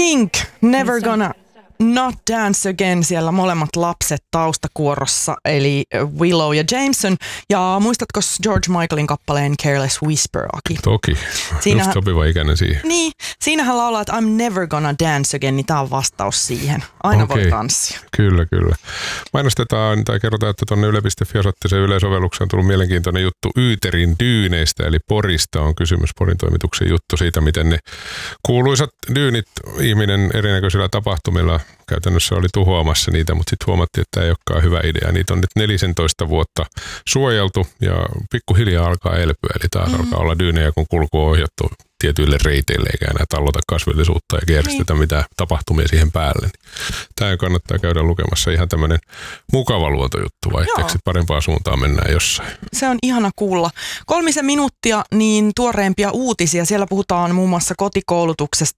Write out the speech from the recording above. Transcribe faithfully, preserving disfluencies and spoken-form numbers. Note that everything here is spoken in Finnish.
Pink, Never Gonna Not Dance Again, siellä molemmat lapset taustakuorossa, eli Willow ja Jameson. Ja muistatko George Michaelin kappaleen Careless Whisper, Aki? Toki, siinähän, just sopiva ikäinen siihen. Niin, siinähän laulaa, että I'm never gonna dance again, niin tää on vastaus siihen. Aina okay. Voi tanssia. Kyllä, kyllä. Mainostetaan tai kerrotaan, että tuonne yle piste fi osoitteeseen yleisovellukseen on tullut mielenkiintoinen juttu Yyterin dyyneistä, eli Porista on kysymys, Porin toimituksen juttu siitä, miten ne kuuluisat dyynit ihminen erinäköisillä tapahtumilla käytännössä oli tuhoamassa niitä, mutta sitten huomattiin, että tämä ei olekaan hyvä idea. Niitä on nyt neljätoista vuotta suojeltu ja pikkuhiljaa alkaa elpyä. Eli taas mm-hmm. alkaa olla dyynejä, kun kulku on ohjattu tietyille reiteille, eikä enää tallota kasvillisuutta ja kierstetä niin. mitään tapahtumia siihen päälle. Tämä kannattaa käydä lukemassa, ihan tämmöinen mukava luontojuttu, vaihteeksi parempaan suuntaan mennään jossain. Se on ihana kuulla. Kolmisen minuuttia, niin tuoreempia uutisia. Siellä puhutaan muun muassa kotikoulutuksesta